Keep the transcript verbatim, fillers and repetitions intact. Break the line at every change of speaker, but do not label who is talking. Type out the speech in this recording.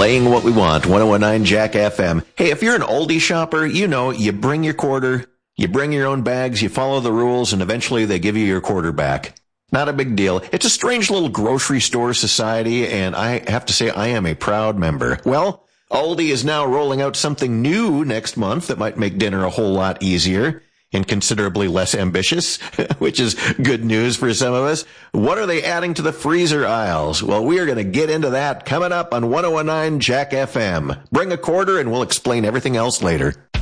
Playing what we want, one oh one nine Jack F M. Hey, if you're an Aldi shopper, you know, you bring your quarter, you bring your own bags, you follow the rules, and eventually they give you your quarter back. Not a big deal. It's a strange little grocery store society, and I have to say I am a proud member. Well, Aldi is now rolling out something new next month that might make dinner a whole lot easier and considerably less ambitious, which is good news for some of us. What are they adding to the freezer aisles? Well, we are going to get into that coming up on one oh one nine Jack F M. Bring a quarter and we'll explain everything else later.